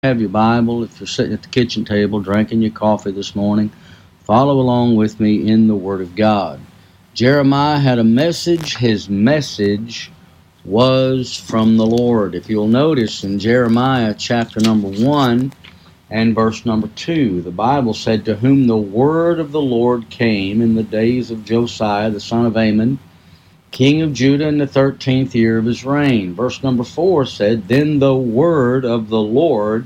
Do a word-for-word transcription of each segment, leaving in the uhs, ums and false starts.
Have your Bible, if you're sitting at the kitchen table drinking your coffee this morning, follow along with me in the Word of God. Jeremiah had a message. His message was from the Lord. If you'll notice in Jeremiah chapter number one and verse number two, the Bible said, "To whom the word of the Lord came in the days of Josiah the son of Amon, king of Judah, in the thirteenth year of his reign." Verse number four said, "Then the word of the Lord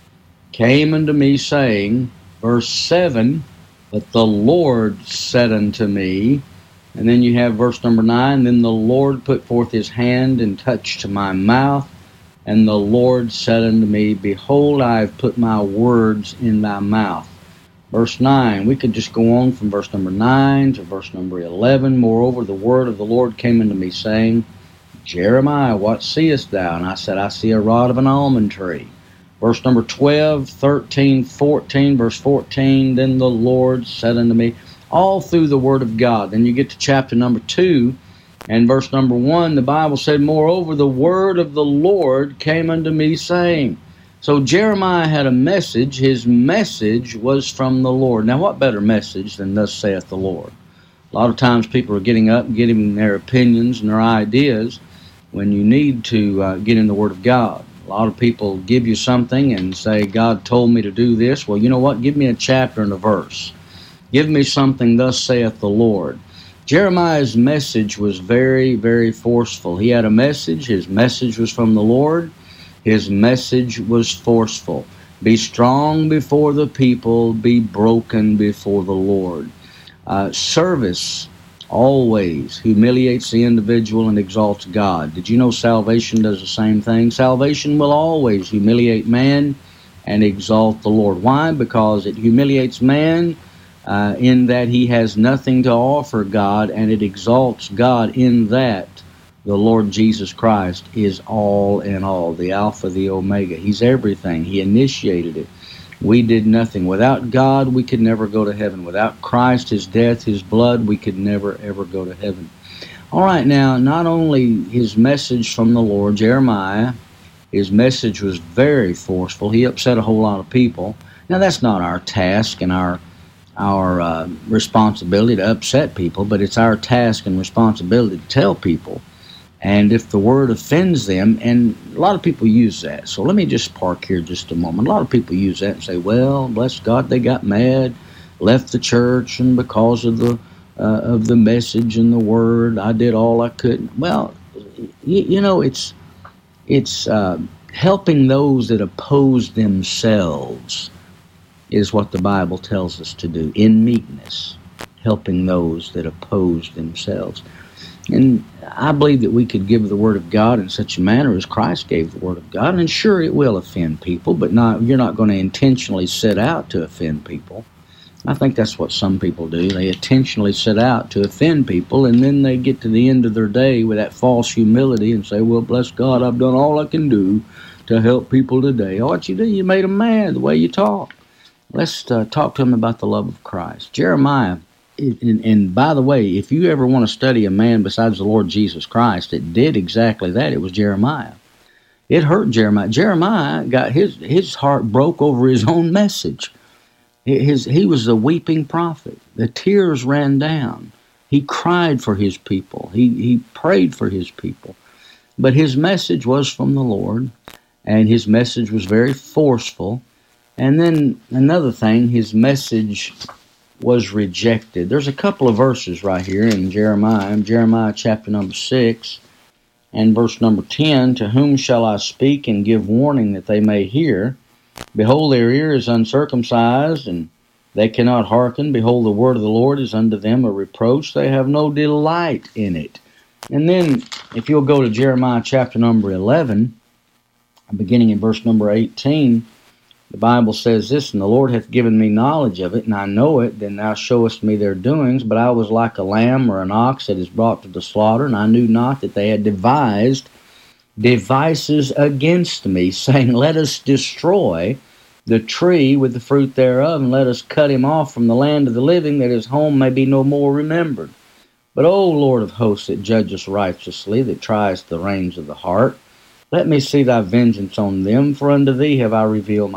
came unto me, saying," verse seven, "But the Lord said unto me," and then you have verse number nine, "Then the Lord put forth his hand and touched my mouth, and the Lord said unto me, Behold, I have put my words in thy mouth." Verse nine, we could just go on from verse number nine to verse number eleven. "Moreover, the word of the Lord came unto me, saying, Jeremiah, what seest thou? And I said, I see a rod of an almond tree." Verse number twelve, thirteen, fourteen, verse fourteen, "Then the Lord said unto me," all through the Word of God. Then you get to chapter number two, and verse number one, the Bible said, "Moreover, the word of the Lord came unto me, saying." So Jeremiah had a message. His message was from the Lord. Now, what better message than "Thus saith the Lord"? A lot of times people are getting up and giving their opinions and their ideas when you need to uh, get in the Word of God. A lot of people give you something and say, "God told me to do this." Well, you know what? Give me a chapter and a verse. Give me something, "Thus saith the Lord." Jeremiah's message was very, very forceful. He had a message. His message was from the Lord. His message was forceful. Be strong before the people. Be broken before the Lord. Uh, service always humiliates the individual and exalts God. Did you know salvation does the same thing? Salvation will always humiliate man and exalt the Lord. Why? Because it humiliates man uh, in that he has nothing to offer God, and it exalts God in that the Lord Jesus Christ is all in all, the Alpha, the Omega. He's everything. He initiated it. We did nothing. Without God, we could never go to heaven. Without Christ, his death, his blood, we could never, ever go to heaven. All right, now, not only his message from the Lord, Jeremiah, his message was very forceful. He upset a whole lot of people. Now, that's not our task and our our uh, responsibility to upset people, but it's our task and responsibility to tell people. And if the word offends them, and a lot of people use that. So let me just park here just a moment. A lot of people use that and say, well, bless God, they got mad, left the church, and because of the uh, of the message and the word, I did all I could. Well, you, you know, it's it's uh, helping those that oppose themselves is what the Bible tells us to do, in meekness, helping those that oppose themselves. And I believe that we could give the Word of God in such a manner as Christ gave the Word of God. And sure, it will offend people, but not you're not going to intentionally set out to offend people. I think that's what some people do. They intentionally set out to offend people, and then they get to the end of their day with that false humility and say, well, bless God, I've done all I can do to help people today. Oh, what you do? You made them mad the way you talk. Let's uh, talk to them about the love of Christ. Jeremiah. And, and by the way, if you ever want to study a man besides the Lord Jesus Christ that did exactly that, it was Jeremiah. It hurt Jeremiah. Jeremiah got his his heart broke over his own message. His he was a weeping prophet. The tears ran down. He cried for his people. He he prayed for his people. But his message was from the Lord, and his message was very forceful. And then another thing, his message was rejected. There's a couple of verses right here in Jeremiah, Jeremiah chapter number six and verse number ten. "To whom shall I speak and give warning that they may hear? Behold, their ear is uncircumcised, and they cannot hearken. Behold, the word of the Lord is unto them a reproach. They have no delight in it." And then, if you'll go to Jeremiah chapter number eleven, beginning in verse number eighteen, the Bible says this, "And the Lord hath given me knowledge of it, and I know it. Then thou showest me their doings. But I was like a lamb or an ox that is brought to the slaughter, and I knew not that they had devised devices against me, saying, Let us destroy the tree with the fruit thereof, and let us cut him off from the land of the living, that his home may be no more remembered. But, O Lord of hosts, that judgest righteously, that triest the reins of the heart, Let me see thy vengeance on them, for unto thee have I revealed